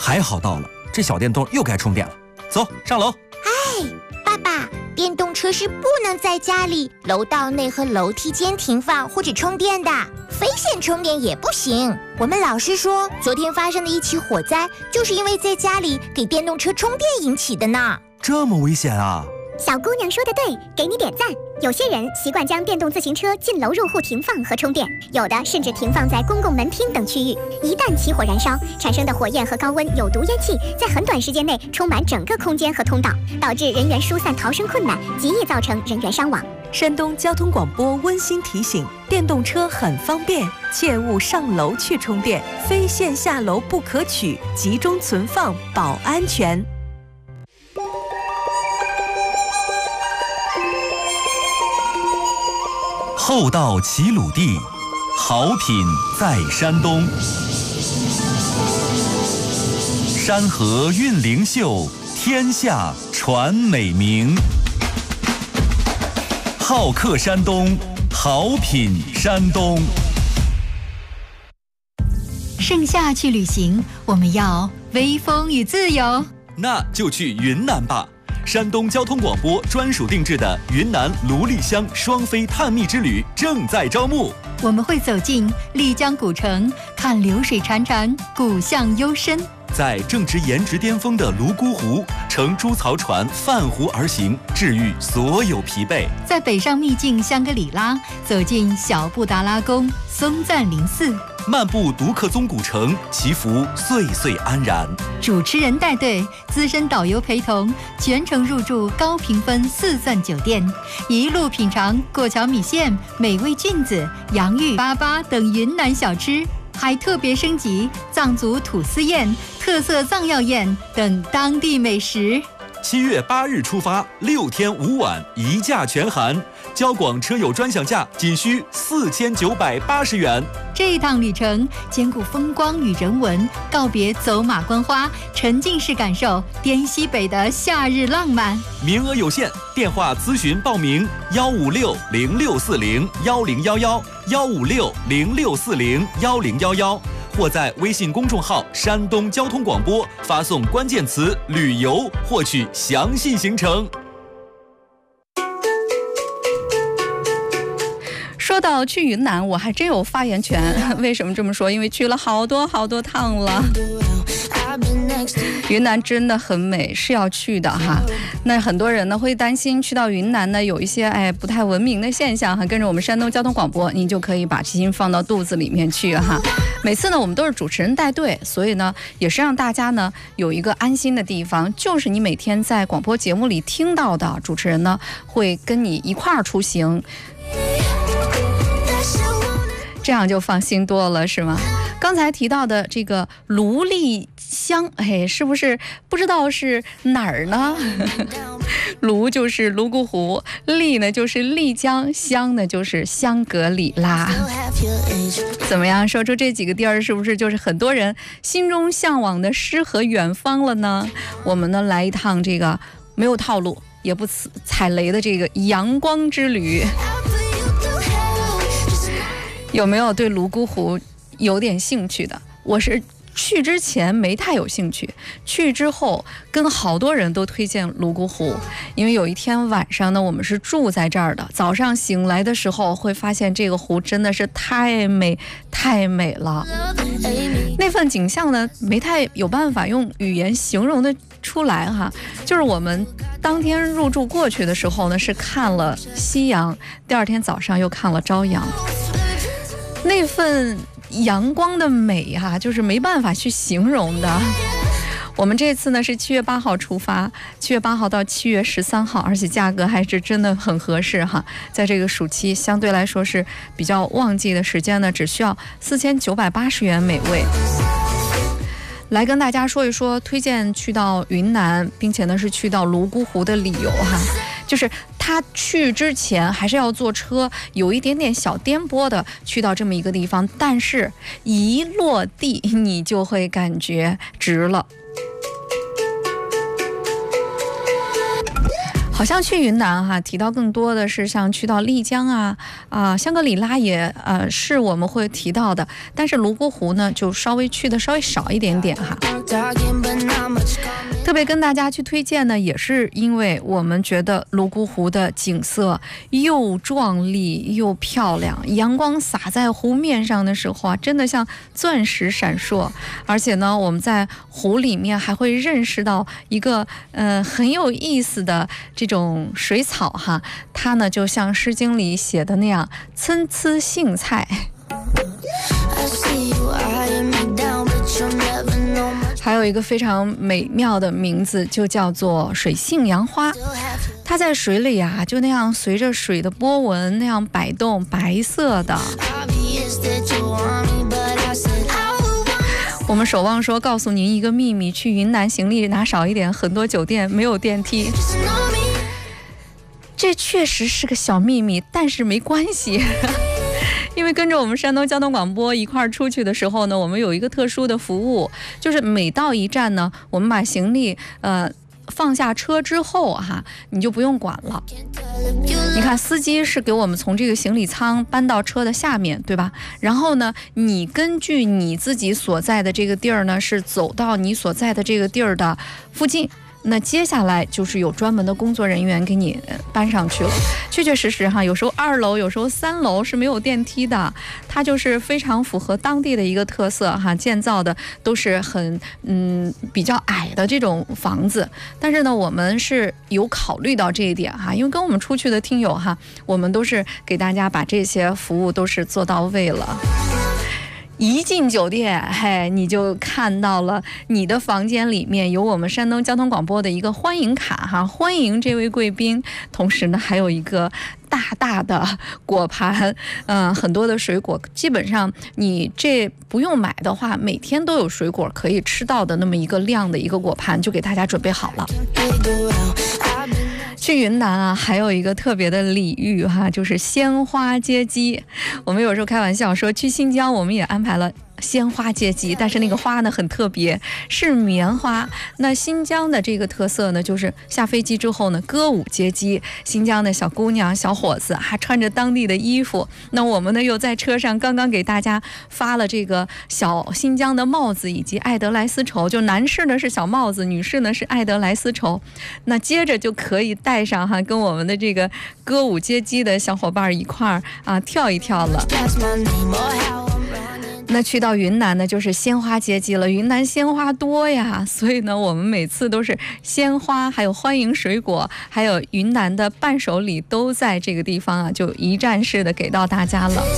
还好到了，这小电动又该充电了。走，上楼。 爸爸，电动车是不能在家里、楼道内和楼梯间停放或者充电的，非线充电也不行。我们老师说，昨天发生的一起火灾，就是因为在家里给电动车充电引起的呢。 这么危险啊！ 小姑娘说的对，给你点赞。有些人习惯将电动自行车进楼入户停放和充电，有的甚至停放在公共门厅等区域。一旦起火燃烧，产生的火焰和高温有毒烟气在很短时间内充满整个空间和通道，导致人员疏散逃生困难，极易造成人员伤亡。 山东交通广播温馨提醒：电动车很方便，切勿上楼去充电，非线下楼不可取，集中存放保安全。 厚道齐鲁地，好品在山东。山河韵灵秀，天下传美名。好客山东，好品山东。 盛夏去旅行，我们要微风与自由， 那就去云南吧。山东交通广播专属定制的云南芦莉乡双飞探秘之旅正在招募。 我们会走进丽江古城，看流水潺潺，古巷幽深。 在正值颜值巅峰的泸沽湖，乘猪槽船泛湖而行，治愈所有疲惫。 在北上秘境香格里拉，走进小布达拉宫、松赞林寺， 漫步独克宗古城，祈福岁岁安然。 主持人带队，资深导游陪同，全程入住高评分4钻酒店，一路品尝过桥米线、美味菌子、洋芋粑粑等云南小吃，还特别升级藏族土司宴、特色藏药宴等当地美食。 7月8日出发，6天5晚，一价全含，交广车友专享价仅需4980元。 这一趟旅程兼顾风光与人文，告别走马观花，沉浸式感受滇西北的夏日浪漫。 名额有限，电话咨询报名：15606401011，15606401011，或在微信公众号山东交通广播发送关键词旅游，获取详细行程。 说到去云南，我还真有发言权。为什么这么说？因为去了好多趟了。云南真的很美，是要去的哈。那很多人呢会担心去到云南呢有一些不太文明的现象哈，跟着我们山东交通广播，您就可以把心放到肚子里面去哈。每次呢我们都是主持人带队，所以呢也是让大家呢有一个安心的地方，就是你每天在广播节目里听到的主持人呢会跟你一块儿出行，这样就放心多了，是吗？刚才提到的这个芦莉乡，是不是不知道是哪儿呢？芦就是泸沽湖，丽呢就是丽江，香呢就是香格里拉。怎么样，说出这几个地儿，是不是就是很多人心中向往的诗和远方了呢？我们呢来一趟这个没有套路也不踩雷的这个阳光之旅。有没有对泸沽湖有点兴趣的？我是去之前没太有兴趣，去之后跟好多人都推荐泸沽湖，因为有一天晚上呢，我们是住在这儿的，早上醒来的时候会发现这个湖真的是太美了，那份景象呢没太有办法用语言形容的出来哈。就是我们当天入住过去的时候呢是看了夕阳，第二天早上又看了朝阳，那份阳光的美哈，就是没办法去形容的。我们这次呢是7月8号出发，7月8号到7月13号，而且价格还是真的很合适哈。在这个暑期相对来说是比较旺季的时间呢，只需要4980元每位。来跟大家说一说推荐去到云南，并且呢是去到泸沽湖的理由哈。就是他去之前还是要坐车，有一点点小颠簸的去到这么一个地方，但是一落地你就会感觉值了。 好像去云南提到更多的是像去到丽江香格里拉也是我们会提到的，但是泸沽湖呢就稍微去的稍微少一点点特别跟大家去推荐呢，也是因为我们觉得泸沽湖的景色又壮丽又漂亮，阳光洒在湖面上的时候真的像钻石闪烁，而且呢我们在湖里面还会认识到一个很有意思的这种水草它呢就像诗经里写的那样参差荇菜，还有一个非常美妙的名字就叫做水性杨花，它在水里就那样随着水的波纹那样摆动，白色的。我们守望说告诉您一个秘密，去云南行李拿少一点，很多酒店没有电梯，这确实是个小秘密，但是没关系因为跟着我们山东交通广播一块儿出去的时候呢，我们有一个特殊的服务，就是每到一站呢，我们把行李放下车之后你就不用管了。你看司机是给我们从这个行李舱搬到车的下面，对吧？然后呢，你根据你自己所在的这个地儿呢，是走到你所在的这个地儿的附近。那接下来就是有专门的工作人员给你搬上去了。确确实实有时候2楼有时候3楼是没有电梯的，它就是非常符合当地的一个特色建造的都是很比较矮的这种房子。但是呢我们是有考虑到这一点因为跟我们出去的听友我们都是给大家把这些服务都是做到位了。一进酒店你就看到了你的房间里面有我们山东交通广播的一个欢迎卡欢迎这位贵宾，同时呢还有一个大大的果盘很多的水果，基本上你这不用买的话，每天都有水果可以吃到的那么一个量的一个果盘就给大家准备好了。去云南还有一个特别的礼遇就是鲜花接机。我们有时候开玩笑说去新疆我们也安排了鲜花接机，但是那个花呢很特别，是棉花。那新疆的这个特色呢，就是下飞机之后呢歌舞接机，新疆的小姑娘小伙子还穿着当地的衣服。那我们呢又在车上刚刚给大家发了这个小新疆的帽子以及爱德莱丝绸，就男士呢是小帽子，女士呢是爱德莱丝绸。那接着就可以带上跟我们的这个歌舞接机的小伙伴一块儿跳一跳了。那去到云南呢就是鲜花接机了，云南鲜花多呀，所以呢我们每次都是鲜花还有欢迎水果还有云南的伴手礼都在这个地方就一站式的给到大家了。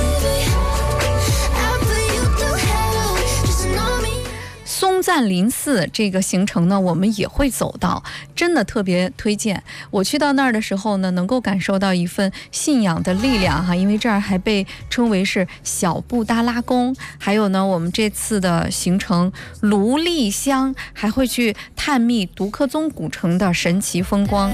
松赞林寺这个行程呢我们也会走到，真的特别推荐。我去到那儿的时候呢能够感受到一份信仰的力量因为这儿还被称为是小布达拉宫。还有呢我们这次的行程卢丽乡还会去探秘独克宗古城的神奇风光。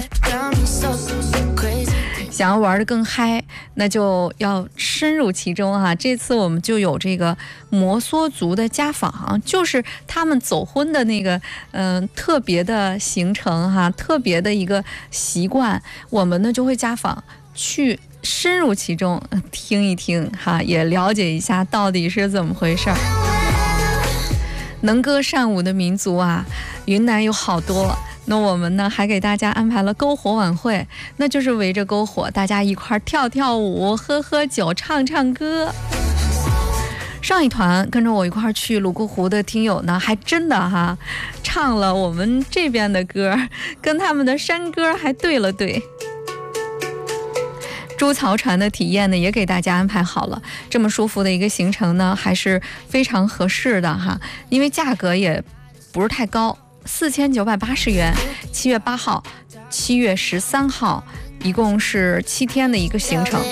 想要玩得更嗨，那就要深入其中这次我们就有这个摩梭族的家访，就是他们走婚的那个特别的行程特别的一个习惯，我们呢就会家访去深入其中听一听也了解一下到底是怎么回事。能歌善舞的民族云南有好多。那我们呢还给大家安排了篝火晚会，那就是围着篝火大家一块跳跳舞喝喝酒唱唱歌。上一团跟着我一块去泸沽湖的听友呢还真的唱了我们这边的歌，跟他们的山歌还对了对。猪槽船的体验呢也给大家安排好了，这么舒服的一个行程呢还是非常合适的因为价格也不是太高，4980元，7月8号、7月13号，一共是7天的一个行程。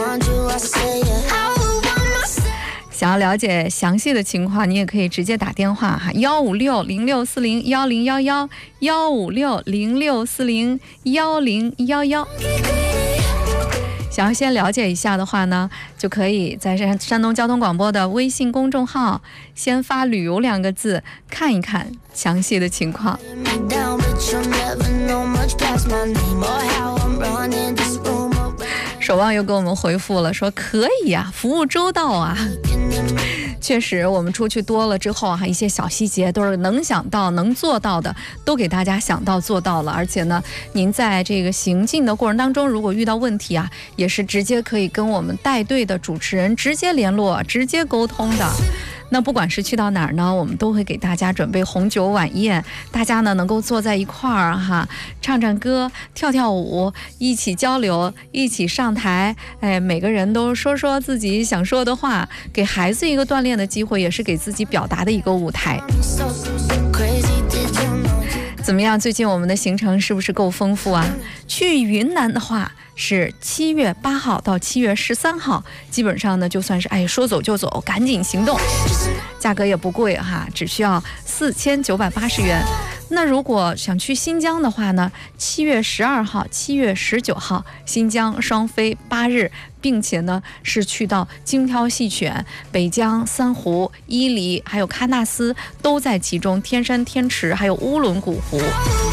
想要了解详细的情况，你也可以直接打电话156-0640-1011，156-0640-1011。想要先了解一下的话呢，就可以在山东交通广播的微信公众号先发旅游2个字，看一看详细的情况。 守望又给我们回复了，说可以啊，服务周到啊。确实，我们出去多了之后啊，一些小细节都是能想到、能做到的，都给大家想到做到了。而且呢，您在这个行进的过程当中，如果遇到问题啊，也是直接可以跟我们带队的主持人直接联络、直接沟通的。那不管是去到哪儿呢，我们都会给大家准备红酒晚宴，大家呢能够坐在一块儿哈，唱唱歌、跳跳舞，一起交流，一起上台，每个人都说说自己想说的话，给孩子一个锻炼的机会，也是给自己表达的一个舞台。怎么样？最近我们的行程是不是够丰富啊？去云南的话是7月8号到7月13号，基本上呢就算是说走就走，赶紧行动，价格也不贵哈，只需要4980元。那如果想去新疆的话呢，7月12号、7月19号，新疆双飞8日，并且呢是去到精挑细选，北疆、三湖、伊犁还有喀纳斯都在其中，天山、天池还有乌伦古湖。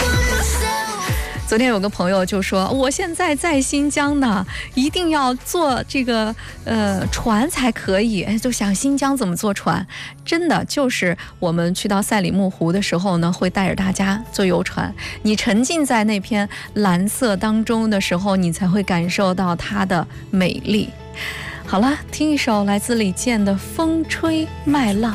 昨天有个朋友就说，我现在在新疆呢，一定要坐这个船才可以，就想新疆怎么坐船。真的就是我们去到赛里木湖的时候呢，会带着大家坐游船，你沉浸在那片蓝色当中的时候，你才会感受到它的美丽。好了，听一首来自李健的《风吹麦浪》。